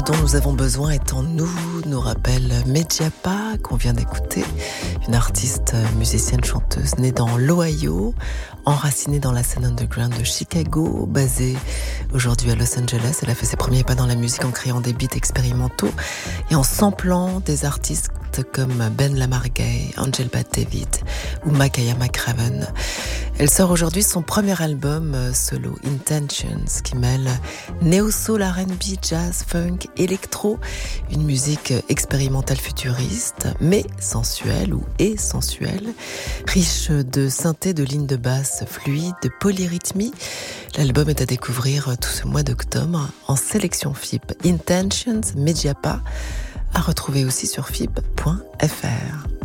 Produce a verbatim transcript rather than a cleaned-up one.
dont nous avons besoin est en nous, nous rappelle Medjapa qu'on vient d'écouter, une artiste musicienne chanteuse née dans l'Ohio, enracinée dans la scène underground de Chicago, basée aujourd'hui à Los Angeles. Elle a fait ses premiers pas dans la musique en créant des beats expérimentaux et en samplant des artistes comme Ben Lamar-Gay, Angel Bat David ou Makaya McCraven. Elle sort aujourd'hui son premier album solo, Intentions, qui mêle néo-soul, R and B, jazz, funk, électro, une musique expérimentale futuriste, mais sensuelle ou et sensuelle, riche de synthés, de lignes de basse fluides, de polyrythmie. L'album est à découvrir tout ce mois d'octobre en sélection F I P. Intentions, Medjapa, à retrouver aussi sur F I P point F R.